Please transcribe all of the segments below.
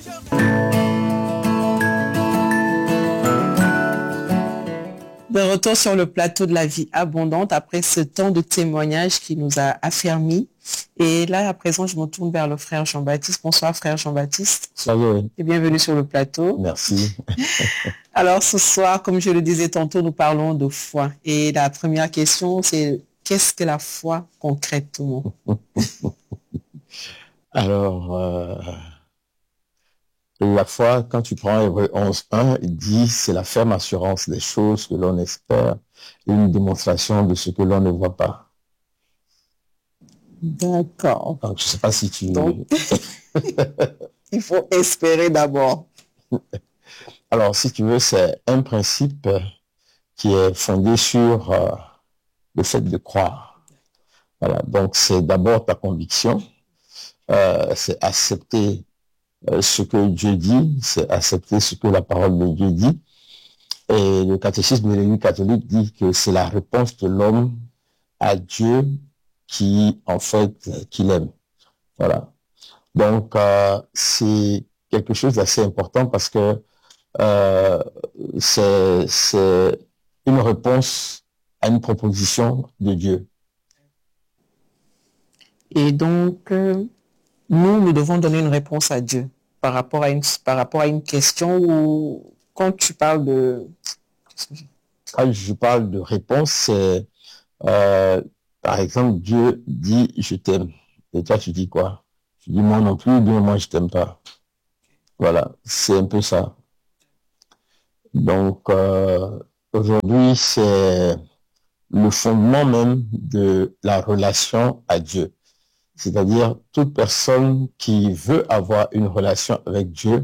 De retour sur le plateau de la vie abondante après ce temps de témoignage qui nous a affermis. Et là, à présent, je me tourne vers le frère Jean-Baptiste. Bonsoir, frère Jean-Baptiste. Salut. Et bienvenue sur le plateau. Merci. Alors, ce soir, comme je le disais tantôt, nous parlons de foi. Et la première question, c'est qu'est-ce que la foi concrètement? Alors, la foi, quand tu prends Hébreux 11.1, il dit c'est la ferme assurance des choses que l'on espère et une démonstration de ce que l'on ne voit pas. D'accord. Donc, je ne sais pas si tu... Donc, il faut espérer d'abord. Alors, si tu veux, c'est un principe qui est fondé sur le fait de croire. Voilà. Donc, c'est d'abord ta conviction, c'est accepter ce que Dieu dit, c'est accepter ce que la parole de Dieu dit. Et le catéchisme de l'Église catholique dit que c'est la réponse de l'homme à Dieu qui, en fait, qu'il aime. Voilà. Donc, c'est quelque chose d'assez important parce que c'est une réponse à une proposition de Dieu. Et donc, nous devons donner une réponse à Dieu par rapport à une question où, quand tu parles de... Quand je parle de réponse, c'est, par exemple, Dieu dit « je t'aime ». Et toi, tu dis quoi? Tu dis « moi non plus » ou bien « moi, je t'aime pas ». Voilà, c'est un peu ça. Donc, aujourd'hui, c'est le fondement même de la relation à Dieu. C'est-à-dire, toute personne qui veut avoir une relation avec Dieu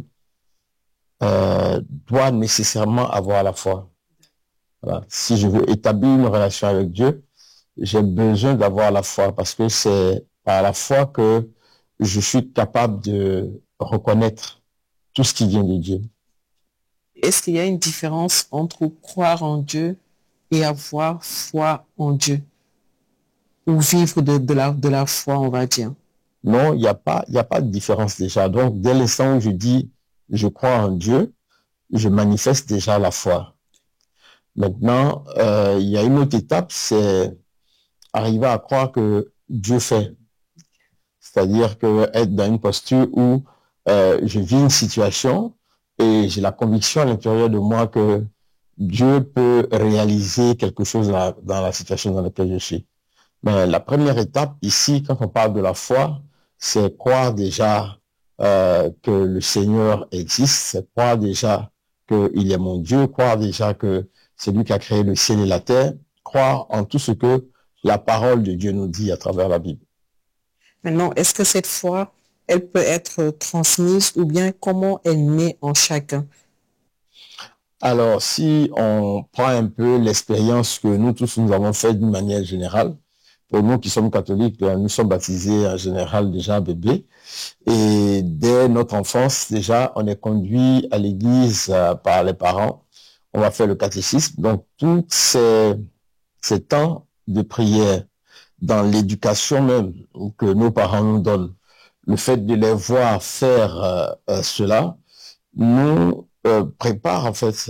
doit nécessairement avoir la foi. Voilà. Si je veux établir une relation avec Dieu, j'ai besoin d'avoir la foi parce que c'est par la foi que je suis capable de reconnaître tout ce qui vient de Dieu. Est-ce qu'il y a une différence entre croire en Dieu et avoir foi en Dieu? Ou vivre de la foi, on va dire? Non, il n'y a pas de différence déjà. Donc, dès l'instant où je dis je crois en Dieu, je manifeste déjà la foi. Maintenant, il y a une autre étape, c'est arriver à croire que Dieu fait. C'est-à-dire que être dans une posture où je vis une situation et j'ai la conviction à l'intérieur de moi que Dieu peut réaliser quelque chose dans la situation dans laquelle je suis. Mais la première étape ici, quand on parle de la foi, c'est croire déjà que le Seigneur existe, c'est croire déjà qu'il est mon Dieu, croire déjà que c'est lui qui a créé le ciel et la terre, croire en tout ce que la parole de Dieu nous dit à travers la Bible. Maintenant, est-ce que cette foi, elle peut être transmise ou bien comment elle naît en chacun? Alors, si on prend un peu l'expérience que nous tous nous avons faite d'une manière générale, pour nous qui sommes catholiques, nous sommes baptisés en général déjà bébés. Et dès notre enfance, déjà, on est conduit à l'église par les parents. On va faire le catéchisme. Donc, tous ces temps de prière, dans l'éducation même que nos parents nous donnent, le fait de les voir faire cela, nous prépare en fait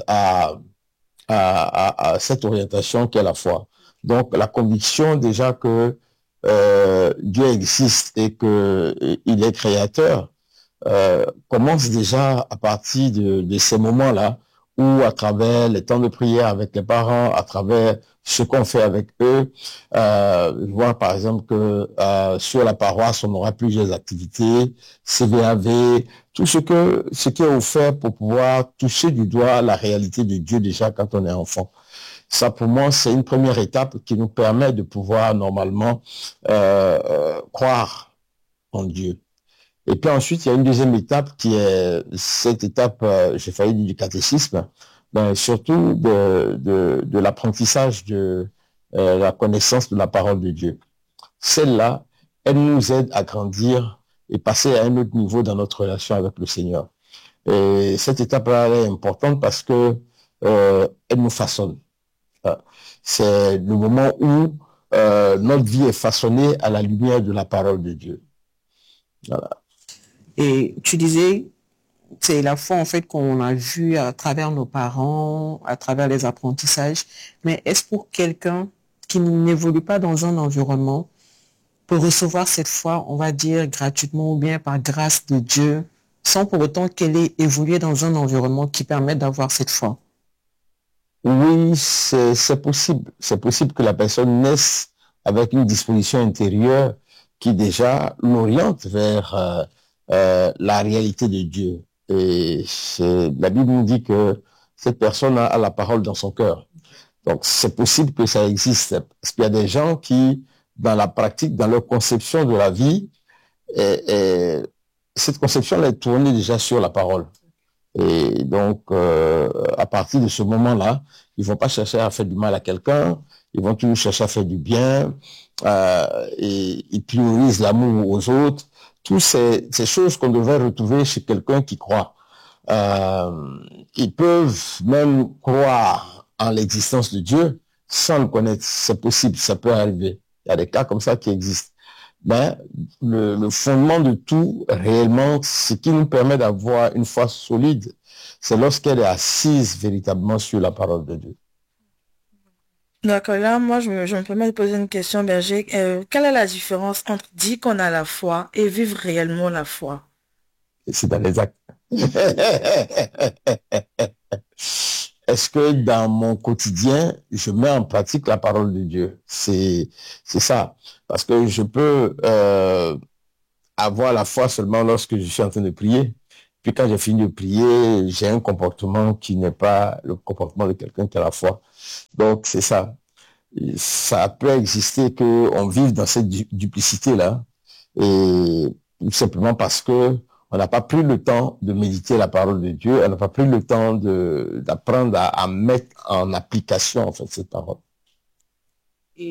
à cette orientation qu'est la foi. Donc, la conviction déjà que Dieu existe et que il est créateur commence déjà à partir de ces moments-là où, à travers les temps de prière avec les parents, à travers ce qu'on fait avec eux, je vois par exemple que sur la paroisse, on aura plusieurs activités, CVAV, tout ce qui est offert pour pouvoir toucher du doigt la réalité de Dieu déjà quand on est enfant. Ça, pour moi, c'est une première étape qui nous permet de pouvoir normalement croire en Dieu. Et puis ensuite, il y a une deuxième étape qui est cette étape, j'ai failli dire du catéchisme, mais surtout de l'apprentissage de la connaissance de la parole de Dieu. Celle-là, elle nous aide à grandir et passer à un autre niveau dans notre relation avec le Seigneur. Et cette étape-là, elle est importante parce que elle nous façonne. C'est le moment où notre vie est façonnée à la lumière de la parole de Dieu. Voilà. Et tu disais, c'est la foi en fait qu'on a vue à travers nos parents, à travers les apprentissages. Mais est-ce pour quelqu'un qui n'évolue pas dans un environnement peut recevoir cette foi, on va dire gratuitement ou bien par grâce de Dieu, sans pour autant qu'elle ait évolué dans un environnement qui permette d'avoir cette foi? Oui, c'est possible. C'est possible que la personne naisse avec une disposition intérieure qui déjà l'oriente vers la réalité de Dieu. Et la Bible nous dit que cette personne a la parole dans son cœur. Donc, c'est possible que ça existe. Parce qu'il y a des gens qui, dans la pratique, dans leur conception de la vie, cette conception elle est tournée déjà sur la parole. Et donc, à partir de ce moment-là, ils vont pas chercher à faire du mal à quelqu'un, ils vont toujours chercher à faire du bien, et ils priorisent l'amour aux autres. Toutes ces choses qu'on devrait retrouver chez quelqu'un qui croit. Ils peuvent même croire en l'existence de Dieu sans le connaître. C'est possible, ça peut arriver. Il y a des cas comme ça qui existent. Mais le fondement de tout, réellement, ce qui nous permet d'avoir une foi solide, c'est lorsqu'elle est assise véritablement sur la parole de Dieu. D'accord, là, moi, je me permets de poser une question, Berger. Quelle est la différence entre dire qu'on a la foi et vivre réellement la foi? Et c'est dans les actes. Est-ce que dans mon quotidien, je mets en pratique la parole de Dieu? C'est ça. Parce que je peux avoir la foi seulement lorsque je suis en train de prier. Puis quand j'ai fini de prier, j'ai un comportement qui n'est pas le comportement de quelqu'un qui a la foi. Donc c'est ça. Ça peut exister qu'on vive dans cette duplicité-là, et tout simplement parce que on n'a pas pris le temps de méditer la parole de Dieu, on n'a pas pris le temps d'apprendre à mettre en application en fait cette parole. Et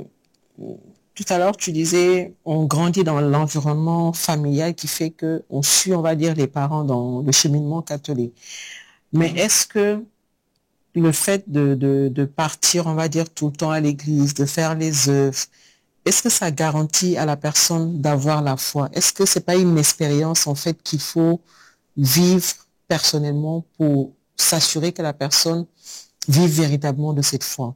tout à l'heure, tu disais, on grandit dans l'environnement familial qui fait que on suit, on va dire, les parents dans le cheminement catholique. Mais est-ce que le fait de partir, on va dire, tout le temps à l'église, de faire les œuvres, est-ce que ça garantit à la personne d'avoir la foi? Est-ce que c'est pas une expérience, en fait, qu'il faut vivre personnellement pour s'assurer que la personne vive véritablement de cette foi?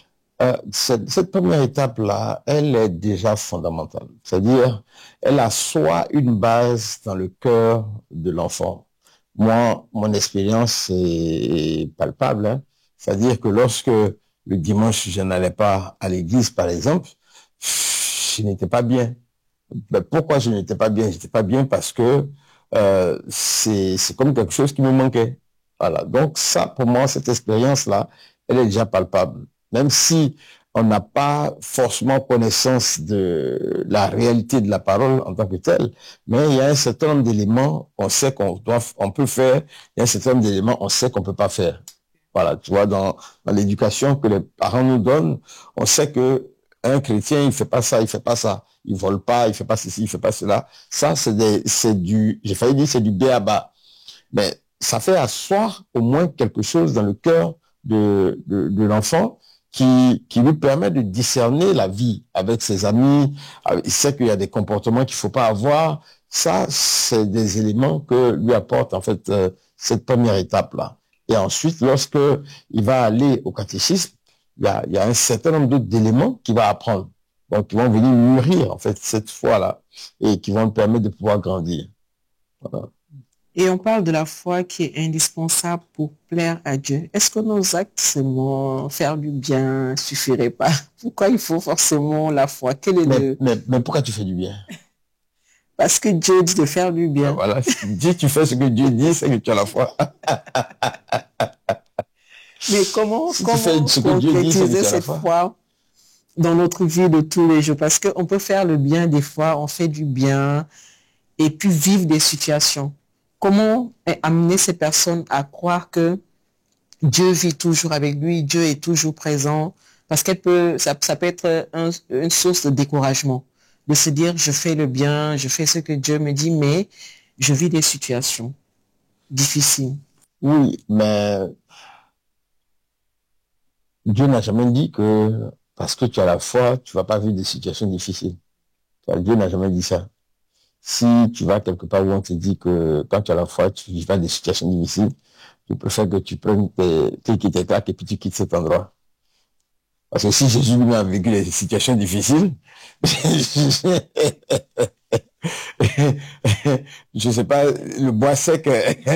Cette première étape-là, elle est déjà fondamentale. C'est-à-dire, elle assoit une base dans le cœur de l'enfant. Moi, mon expérience est palpable, hein. C'est-à-dire que lorsque le dimanche, je n'allais pas à l'église, par exemple, je n'étais pas bien. Mais pourquoi je n'étais pas bien? J'étais pas bien parce que c'est comme quelque chose qui me manquait. Voilà. Donc ça, pour moi, cette expérience-là, elle est déjà palpable. Même si on n'a pas forcément connaissance de la réalité de la parole en tant que telle, mais il y a un certain nombre d'éléments qu'on sait on peut faire, il y a un certain nombre d'éléments on sait qu'on peut pas faire. Voilà, tu vois, dans l'éducation que les parents nous donnent, on sait que un chrétien, il fait pas ça, il fait pas ça, il vole pas, il fait pas ceci, il fait pas cela. Ça, j'ai failli dire, c'est du b.a.-ba. Mais ça fait asseoir au moins quelque chose dans le cœur de l'enfant qui lui permet de discerner la vie avec ses amis. Il sait qu'il y a des comportements qu'il faut pas avoir. Ça, c'est des éléments que lui apporte, en fait, cette première étape-là. Et ensuite, lorsque il va aller au catéchisme, il y a un certain nombre d'autres éléments qu'il va apprendre. Donc, qui vont venir mûrir, en fait, cette foi-là, et qui vont lui permettre de pouvoir grandir. Voilà. Et on parle de la foi qui est indispensable pour plaire à Dieu. Est-ce que nos actes, seulement faire du bien, suffirait pas? Pourquoi il faut forcément la foi? Quel est mais pourquoi tu fais du bien? Parce que Dieu dit de faire du bien. Voilà, si tu fais ce que Dieu dit, c'est que tu as la foi. Mais comment concrétiser cette foi dans notre vie de tous les jours? Parce qu'on peut faire le bien des fois, on fait du bien, et puis vivre des situations. Comment amener ces personnes à croire que Dieu vit toujours avec lui, Dieu est toujours présent? Parce ça peut être une source de découragement, de se dire, je fais le bien, je fais ce que Dieu me dit, mais je vis des situations difficiles. Oui, mais Dieu n'a jamais dit que parce que tu as la foi, tu vas pas vivre des situations difficiles. Dieu n'a jamais dit ça. Si tu vas quelque part où on te dit que quand tu as la foi, tu vivras des situations difficiles, je préfère que tu prennes tes claques et puis tu quittes cet endroit. Parce que si Jésus lui a vécu des situations difficiles, je sais pas, le bois sec.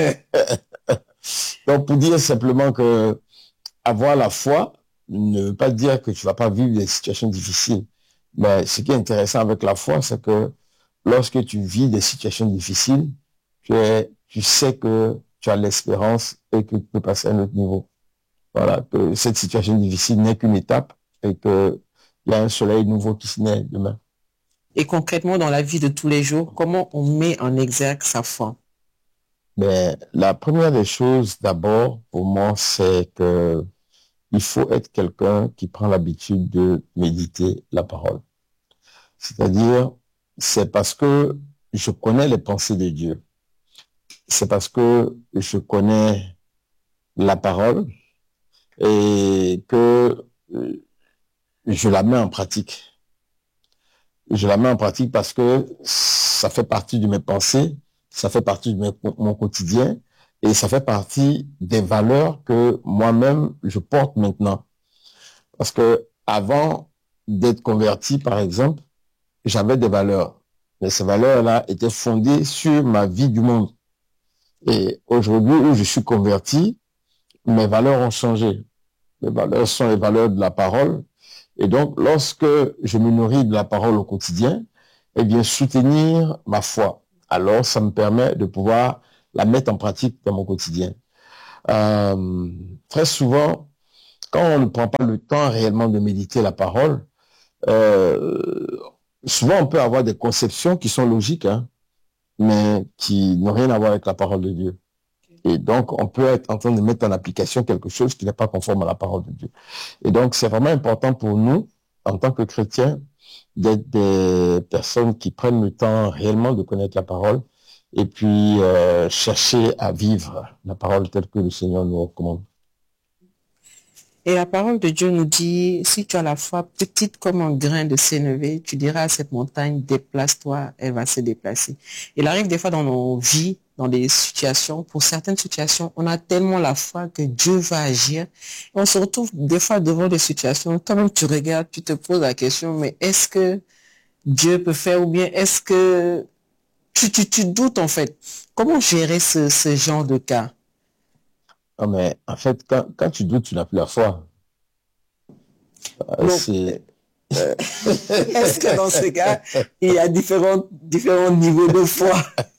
Donc, pour dire simplement que avoir la foi ne veut pas dire que tu vas pas vivre des situations difficiles. Mais ce qui est intéressant avec la foi, c'est que lorsque tu vis des situations difficiles, tu sais que tu as l'espérance et que tu peux passer à un autre niveau. Voilà, que cette situation difficile n'est qu'une étape et que il y a un soleil nouveau qui se naît demain. Et concrètement, dans la vie de tous les jours, comment on met en exergue sa foi? Mais la première des choses, d'abord, pour moi, c'est que il faut être quelqu'un qui prend l'habitude de méditer la parole. C'est-à-dire, c'est parce que je connais les pensées de Dieu. C'est parce que je connais la parole et que je la mets en pratique. Je la mets en pratique parce que ça fait partie de mes pensées, ça fait partie de mon quotidien et ça fait partie des valeurs que moi-même je porte maintenant. Parce que avant d'être converti, par exemple, j'avais des valeurs. Mais ces valeurs-là étaient fondées sur ma vie du monde. Et aujourd'hui, où je suis converti, mes valeurs ont changé. Mes valeurs sont les valeurs de la parole. Et donc, lorsque je me nourris de la parole au quotidien, eh bien, soutenir ma foi. Alors, ça me permet de pouvoir la mettre en pratique dans mon quotidien. Très souvent, quand on ne prend pas le temps réellement de méditer la parole, euh, souvent on peut avoir des conceptions qui sont logiques, hein, mais qui n'ont rien à voir avec la parole de Dieu. Et donc, on peut être en train de mettre en application quelque chose qui n'est pas conforme à la parole de Dieu. Et donc, c'est vraiment important pour nous, en tant que chrétiens, d'être des personnes qui prennent le temps réellement de connaître la parole et puis chercher à vivre la parole telle que le Seigneur nous recommande. Et la parole de Dieu nous dit, si tu as la foi petite comme un grain de sénévé, tu diras à cette montagne, déplace-toi, elle va se déplacer. Il arrive des fois dans nos vies, dans des situations, pour certaines situations, on a tellement la foi que Dieu va agir. Et on se retrouve des fois devant des situations, toi-même tu regardes, tu te poses la question, mais est-ce que Dieu peut faire ou bien est-ce que tu doutes en fait? Comment gérer ce genre de cas? Non, mais en fait, quand tu doutes, tu n'as plus la foi. Donc, C'est... est-ce que dans ce cas, il y a différents niveaux de foi?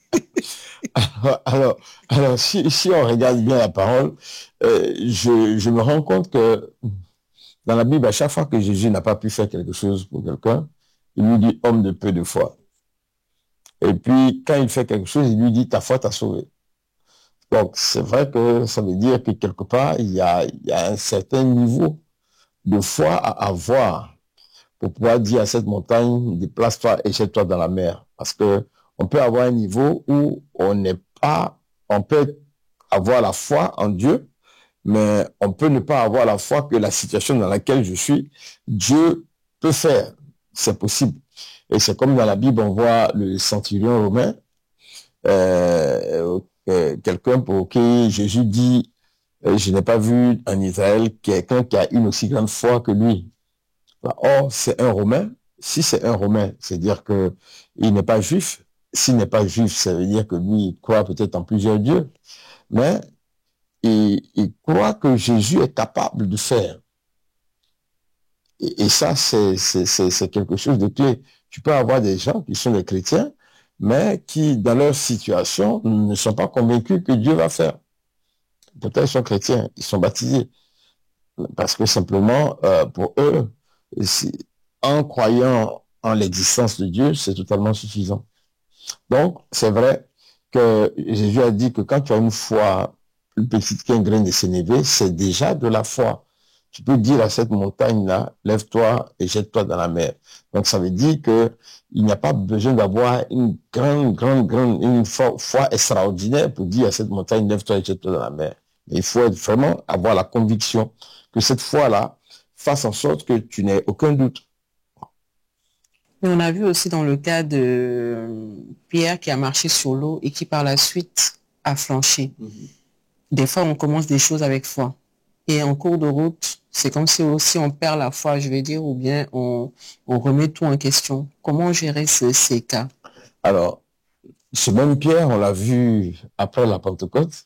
Alors si on regarde bien la parole, je me rends compte que dans la Bible, à chaque fois que Jésus n'a pas pu faire quelque chose pour quelqu'un, il lui dit homme de peu de foi. Et puis, quand il fait quelque chose, il lui dit ta foi t'a sauvé. Donc, c'est vrai que ça veut dire que quelque part, il y a un certain niveau de foi à avoir pour pouvoir dire à cette montagne, déplace-toi et jette-toi dans la mer. Parce que on peut avoir un niveau où on peut avoir la foi en Dieu, mais on peut ne pas avoir la foi que la situation dans laquelle je suis, Dieu peut faire. C'est possible. Et c'est comme dans la Bible, on voit le centurion romain, quelqu'un pour qui Jésus dit, je n'ai pas vu en Israël quelqu'un qui a une aussi grande foi que lui. Or, c'est un Romain. Si c'est un Romain, c'est-à-dire que il n'est pas juif. S'il n'est pas juif, ça veut dire que lui, il croit peut-être en plusieurs dieux. Mais il croit que Jésus est capable de faire. Et ça, c'est quelque chose de clé. Tu peux avoir des gens qui sont des chrétiens, mais qui, dans leur situation, ne sont pas convaincus que Dieu va faire. Pourtant, ils sont chrétiens, ils sont baptisés. Parce que simplement, pour eux, en croyant en l'existence de Dieu, c'est totalement suffisant. Donc, c'est vrai que Jésus a dit que quand tu as une foi plus petite qu'un grain de sénévé, c'est déjà de la foi. Tu peux dire à cette montagne-là, lève-toi et jette-toi dans la mer. Donc, ça veut dire que il n'y a pas besoin d'avoir une une foi extraordinaire pour dire à cette montagne, lève-toi et jette-toi dans la mer. Mais il faut vraiment avoir la conviction que cette foi-là fasse en sorte que tu n'aies aucun doute. Mais on a vu aussi dans le cas de Pierre qui a marché sur l'eau et qui par la suite a flanché. Des fois, on commence des choses avec foi. Et en cours de route, c'est comme si aussi on perd la foi, je vais dire, ou bien on remet tout en question. Comment gérer ces cas? Alors, ce même Pierre, on l'a vu après la Pentecôte,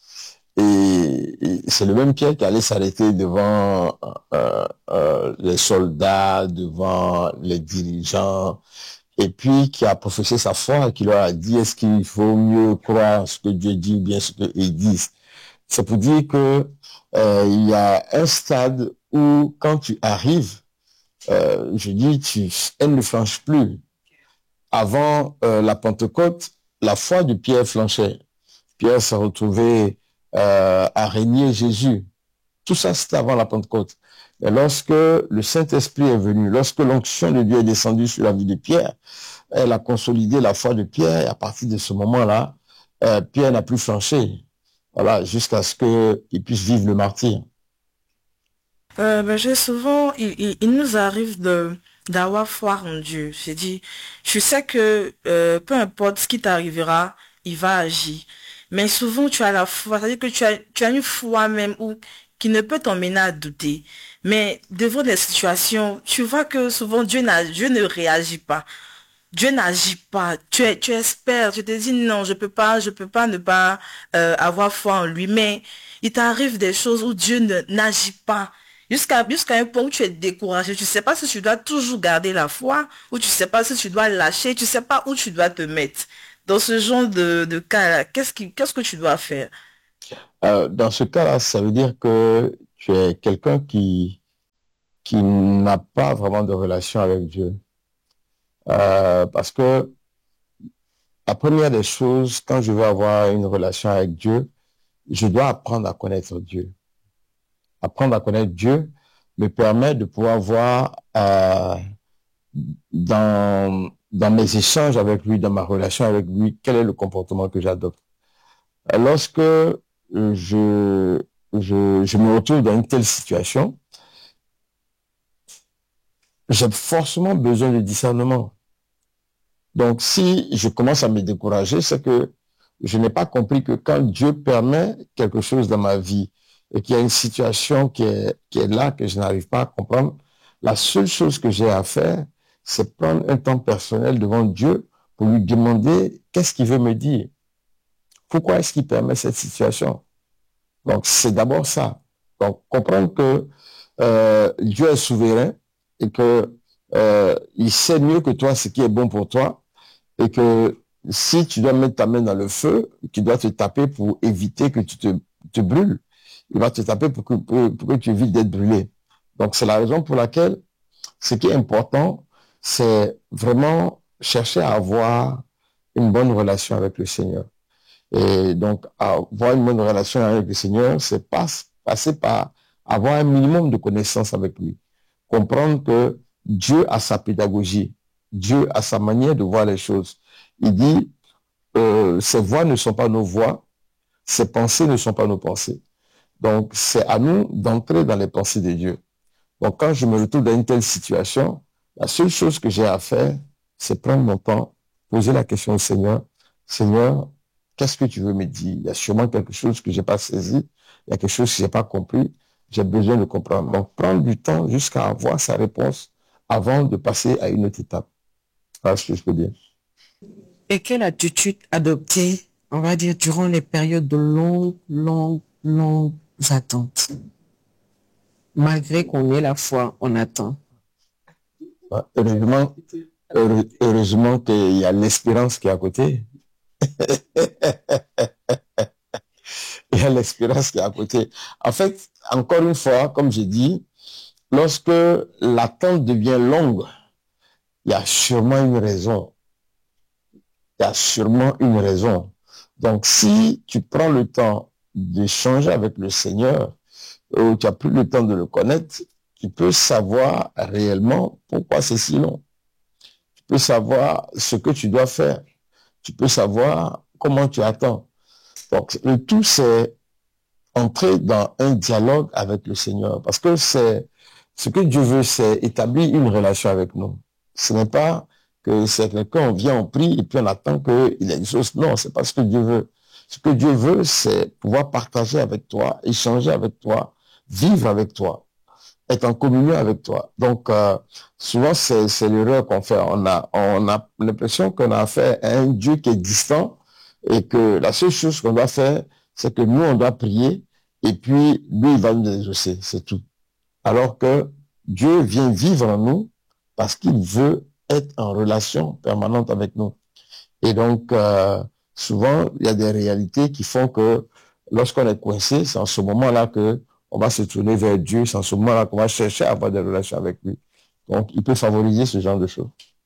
et c'est le même Pierre qui allait s'arrêter devant les soldats, devant les dirigeants, et puis qui a professé sa foi et qui leur a dit, est-ce qu'il faut mieux croire ce que Dieu dit ou bien ce qu'ils disent? C'est pour dire que il y a un stade où quand tu arrives, je dis, elle ne flanche plus. Avant la Pentecôte, la foi de Pierre flanchait. Pierre s'est retrouvé à régner Jésus. Tout ça, c'était avant la Pentecôte. Et lorsque le Saint-Esprit est venu, lorsque l'onction de Dieu est descendue sur la vie de Pierre, elle a consolidé la foi de Pierre, et à partir de ce moment-là, Pierre n'a plus flanché. Voilà, jusqu'à ce qu'il puisse vivre le martyre. J'ai souvent, il nous arrive d'avoir foi en Dieu. J'ai dit, je sais que peu importe ce qui t'arrivera, il va agir. Mais souvent, tu as la foi, c'est-à-dire que tu as une foi même qui ne peut t'emmener à douter. Mais devant des situations, tu vois que souvent Dieu ne réagit pas. Dieu n'agit pas. Tu espères, tu te dis non, je peux pas ne pas avoir foi en lui. Mais il t'arrive des choses où n'agit pas. Jusqu'à un point où tu es découragé. Tu sais pas si tu dois toujours garder la foi ou tu sais pas si tu dois lâcher. Tu sais pas où tu dois te mettre. Dans ce genre de cas-là, qu'est-ce que tu dois faire? Dans ce cas-là, ça veut dire que tu es quelqu'un qui n'a pas vraiment de relation avec Dieu. Parce que la première des choses, quand je veux avoir une relation avec Dieu, je dois apprendre à connaître Dieu. Apprendre à connaître Dieu me permet de pouvoir voir dans mes échanges avec lui, dans ma relation avec lui, quel est le comportement que j'adopte. Lorsque je me retrouve dans une telle situation, j'ai forcément besoin de discernement. Donc, si je commence à me décourager, c'est que je n'ai pas compris que quand Dieu permet quelque chose dans ma vie et qu'il y a une situation qui est là, que je n'arrive pas à comprendre, la seule chose que j'ai à faire, c'est prendre un temps personnel devant Dieu pour lui demander qu'est-ce qu'il veut me dire. Pourquoi est-ce qu'il permet cette situation? Donc, c'est d'abord ça. Donc, comprendre que Dieu est souverain et que il sait mieux que toi ce qui est bon pour toi et que si tu dois mettre ta main dans le feu, tu dois te taper pour éviter que tu te brûles. Il va te taper pour que tu évites d'être brûlé. Donc, c'est la raison pour laquelle ce qui est important, c'est vraiment chercher à avoir une bonne relation avec le Seigneur. Et donc, avoir une bonne relation avec le Seigneur, c'est passer par avoir un minimum de connaissances avec lui. Comprendre que Dieu a sa pédagogie. Dieu a sa manière de voir les choses. Il dit, ses voix ne sont pas nos voix, ses pensées ne sont pas nos pensées. Donc, c'est à nous d'entrer dans les pensées de Dieu. Donc, quand je me retrouve dans une telle situation, la seule chose que j'ai à faire, c'est prendre mon temps, poser la question au Seigneur. Seigneur, qu'est-ce que tu veux me dire? Il y a sûrement quelque chose que j'ai pas saisi. Il y a quelque chose que j'ai pas compris. J'ai besoin de comprendre. Donc, prendre du temps jusqu'à avoir sa réponse avant de passer à une autre étape. Voilà ce que je peux dire. Et quelle attitude adopter, on va dire, durant les périodes de longues attentes? Malgré qu'on ait la foi, on attend. Heureusement qu'il y a l'espérance qui est à côté. Il y a l'espérance qui est à côté. En fait, encore une fois, comme j'ai dit, lorsque l'attente devient longue, il y a sûrement une raison. Il y a sûrement une raison. Donc, si tu prends le temps d'échanger avec le Seigneur, ou tu n'as plus le temps de le connaître, tu peux savoir réellement pourquoi c'est si long. Tu peux savoir ce que tu dois faire. Tu peux savoir comment tu attends. Donc, le tout, c'est entrer dans un dialogue avec le Seigneur. Parce que c'est ce que Dieu veut, c'est établir une relation avec nous. Ce n'est pas que c'est quelqu'un, on vient, on prie et puis on attend qu'il exauce. Non, c'est pas ce que Dieu veut. Ce que Dieu veut, c'est pouvoir partager avec toi, échanger avec toi, vivre avec toi, être en communion avec toi. Donc, souvent, c'est l'erreur qu'on fait. On a l'impression qu'on a affaire à un Dieu qui est distant et que la seule chose qu'on doit faire, c'est que nous, on doit prier et puis lui, il va nous exaucer. C'est tout. Alors que Dieu vient vivre en nous parce qu'il veut être en relation permanente avec nous. Et donc, souvent, il y a des réalités qui font que lorsqu'on est coincé, c'est en ce moment-là que on va se tourner vers Dieu, c'est en ce moment-là qu'on va chercher à avoir des relations avec lui. Donc, il peut favoriser ce genre de choses.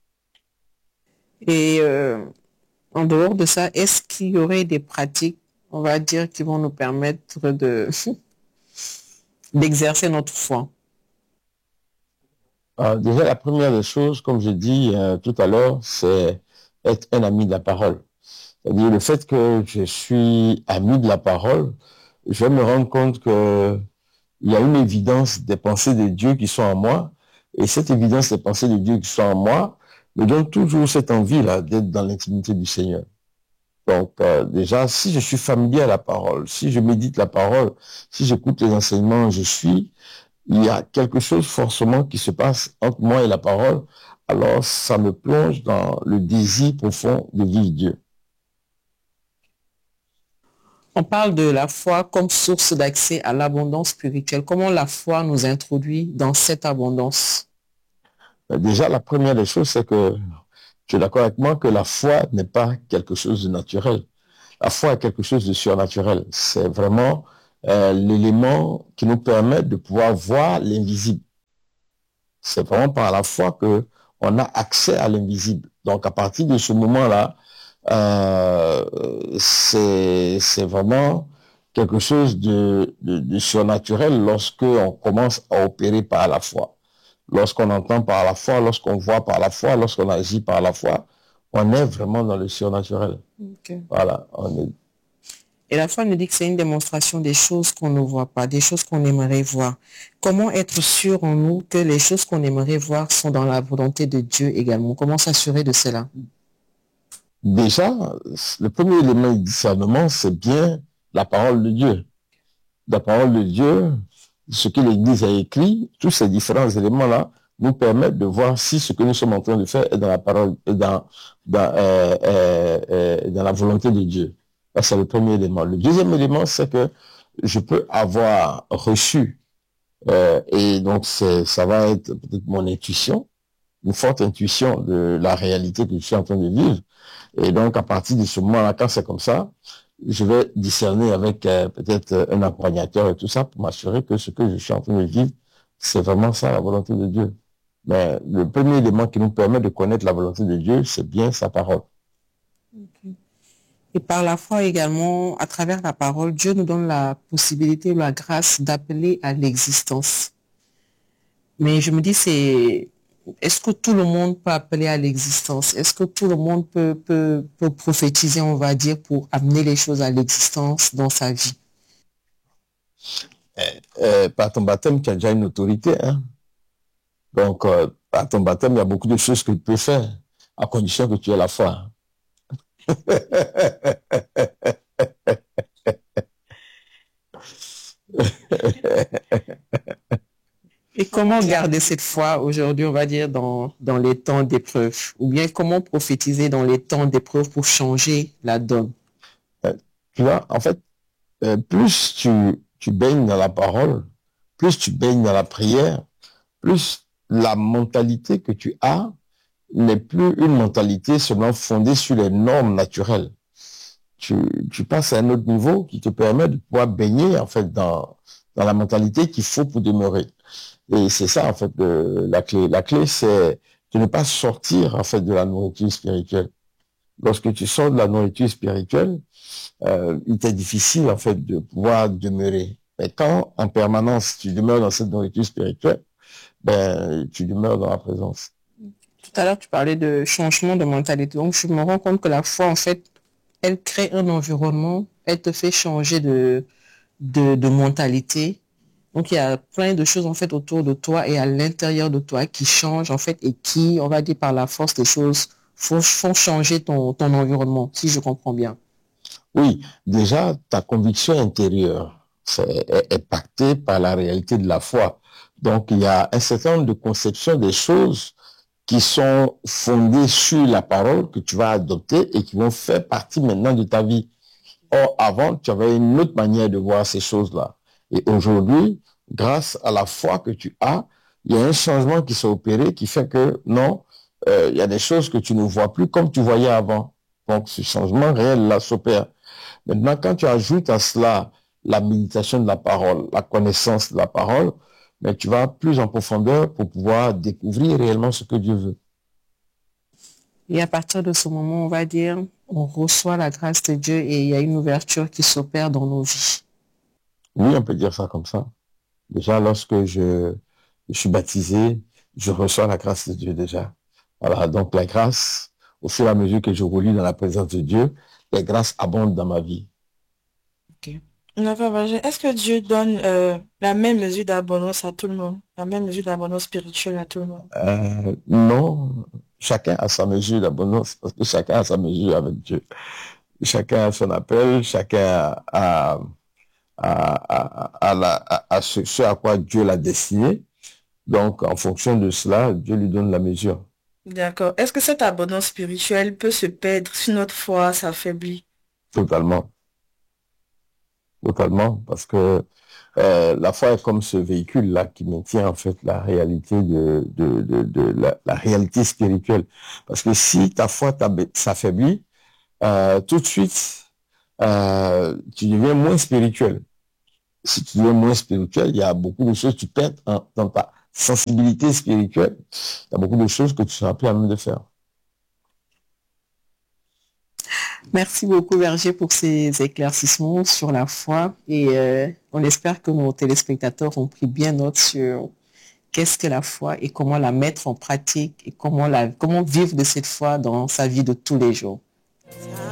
Et en dehors de ça, est-ce qu'il y aurait des pratiques, on va dire, qui vont nous permettre de d'exercer notre foi? Déjà, la première des choses, comme je dis tout à l'heure, c'est être un ami de la parole. C'est-à-dire le fait que je suis ami de la parole, je vais me rendre compte que il y a une évidence des pensées de Dieu qui sont en moi, et cette évidence des pensées de Dieu qui sont en moi me donne toujours cette envie-là d'être dans l'intimité du Seigneur. Donc déjà, si je suis familier à la parole, si je médite la parole, si j'écoute les enseignements, il y a quelque chose forcément qui se passe entre moi et la parole, alors ça me plonge dans le désir profond de vivre Dieu. On parle de la foi comme source d'accès à l'abondance spirituelle. Comment la foi nous introduit dans cette abondance? Déjà, la première des choses, c'est que tu es d'accord avec moi que la foi n'est pas quelque chose de naturel. La foi est quelque chose de surnaturel. C'est vraiment l'élément qui nous permet de pouvoir voir l'invisible. C'est vraiment par la foi que on a accès à l'invisible. Donc, à partir de ce moment-là, c'est vraiment quelque chose de surnaturel lorsque on commence à opérer par la foi. Lorsqu'on entend par la foi, lorsqu'on voit par la foi, lorsqu'on agit par la foi, on est vraiment dans le surnaturel. Okay. Voilà, on est. Et la foi nous dit que c'est une démonstration des choses qu'on ne voit pas, des choses qu'on aimerait voir. Comment être sûr en nous que les choses qu'on aimerait voir sont dans la volonté de Dieu également? Comment s'assurer de cela? Déjà, le premier élément de discernement, c'est bien la parole de Dieu. La parole de Dieu, ce que l'Église a écrit, tous ces différents éléments-là nous permettent de voir si ce que nous sommes en train de faire est dans la parole, dans la volonté de Dieu. Ça, c'est le premier élément. Le deuxième élément, c'est que je peux avoir reçu, et donc ça va être peut-être mon intuition, une forte intuition de la réalité que je suis en train de vivre. Et donc, à partir de ce moment-là, quand c'est comme ça, je vais discerner avec peut-être un accompagnateur et tout ça pour m'assurer que ce que je suis en train de vivre, c'est vraiment ça, la volonté de Dieu. Mais le premier élément qui nous permet de connaître la volonté de Dieu, c'est bien sa parole. Okay. Et par la foi également, à travers la parole, Dieu nous donne la possibilité ou la grâce d'appeler à l'existence. Mais je me dis, est-ce que tout le monde peut appeler à l'existence? Est-ce que tout le monde peut prophétiser, on va dire, pour amener les choses à l'existence dans sa vie? Par ton baptême, tu as déjà une autorité. Hein? Donc, par ton baptême, il y a beaucoup de choses que tu peux faire, à condition que tu aies la foi. Et comment garder cette foi aujourd'hui, on va dire, dans les temps d'épreuve? Ou bien comment prophétiser dans les temps d'épreuve pour changer la donne? Tu vois, en fait, plus tu baignes dans la parole, plus tu baignes dans la prière, plus la mentalité que tu as n'est plus une mentalité seulement fondée sur les normes naturelles. Tu passes à un autre niveau qui te permet de pouvoir baigner, en fait, dans la mentalité qu'il faut pour demeurer. Et c'est ça, en fait, la clé. La clé, c'est de ne pas sortir, en fait, de la nourriture spirituelle. Lorsque tu sors de la nourriture spirituelle, il t'est difficile, en fait, de pouvoir demeurer. Mais quand, en permanence, tu demeures dans cette nourriture spirituelle, ben, tu demeures dans la présence. Tout à l'heure, tu parlais de changement de mentalité. Donc, je me rends compte que la foi, en fait, elle crée un environnement, elle te fait changer de mentalité Donc, il y a plein de choses, en fait, autour de toi et à l'intérieur de toi qui changent, en fait, et qui, on va dire, par la force des choses, font changer ton environnement, si je comprends bien. Oui, déjà, ta conviction intérieure est pactée par la réalité de la foi. Donc, il y a un certain nombre de conceptions des choses qui sont fondées sur la parole que tu vas adopter et qui vont faire partie maintenant de ta vie. Or, avant, tu avais une autre manière de voir ces choses-là. Et aujourd'hui, grâce à la foi que tu as, il y a un changement qui s'est opéré qui fait que non, il y a des choses que tu ne vois plus comme tu voyais avant. Donc, ce changement réel-là s'opère. Maintenant, quand tu ajoutes à cela la méditation de la parole, la connaissance de la parole, mais tu vas plus en profondeur pour pouvoir découvrir réellement ce que Dieu veut. Et à partir de ce moment, on va dire, on reçoit la grâce de Dieu et il y a une ouverture qui s'opère dans nos vies. Oui, on peut dire ça comme ça. Déjà, lorsque je suis baptisé, je reçois la grâce de Dieu déjà. Voilà, donc la grâce, au fur et à mesure que je relis dans la présence de Dieu, les grâces abondent dans ma vie. Ok. D'accord, Benjamin. Est-ce que Dieu donne la même mesure d'abondance à tout le monde, la même mesure d'abondance spirituelle à tout le monde? Non, chacun a sa mesure d'abondance, parce que chacun a sa mesure avec Dieu. Chacun a son appel, chacun a ce à quoi Dieu l'a destiné. Donc, en fonction de cela, Dieu lui donne la mesure. D'accord. Est-ce que cette abondance spirituelle peut se perdre si notre foi s'affaiblit? Totalement, totalement, parce que la foi est comme ce véhicule-là qui maintient en fait la réalité la réalité spirituelle. Parce que si ta foi s'affaiblit, tout de suite, tu deviens moins spirituel. Si tu deviens moins spirituel, il y a beaucoup de choses, tu perds dans ta sensibilité spirituelle. Il y a beaucoup de choses que tu seras plus à même de faire. Merci beaucoup, Berger, pour ces éclaircissements sur la foi et on espère que nos téléspectateurs ont pris bien note sur qu'est-ce que la foi et comment la mettre en pratique et comment vivre de cette foi dans sa vie de tous les jours.